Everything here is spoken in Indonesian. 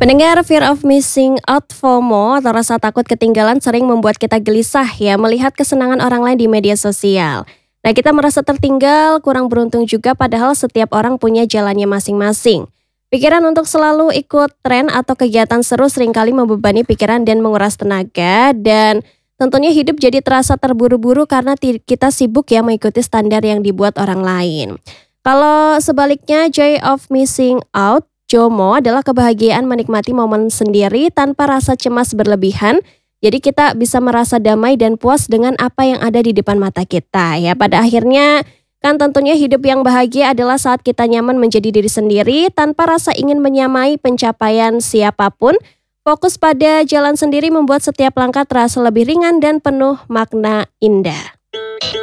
Pendengar, fear of missing out (FOMO) atau rasa takut ketinggalan sering membuat kita gelisah ya melihat kesenangan orang lain di media sosial. Nah, kita merasa tertinggal, kurang beruntung juga padahal setiap orang punya jalannya masing-masing. Pikiran untuk selalu ikut tren atau kegiatan seru seringkali membebani pikiran dan menguras tenaga, dan tentunya hidup jadi terasa terburu-buru karena kita sibuk ya mengikuti standar yang dibuat orang lain. Kalau sebaliknya, joy of missing out (JOMO) adalah kebahagiaan menikmati momen sendiri tanpa rasa cemas berlebihan. Jadi kita bisa merasa damai dan puas dengan apa yang ada di depan mata kita. Ya, pada akhirnya kan tentunya hidup yang bahagia adalah saat kita nyaman menjadi diri sendiri tanpa rasa ingin menyamai pencapaian siapapun. Fokus pada jalan sendiri membuat setiap langkah terasa lebih ringan dan penuh makna indah.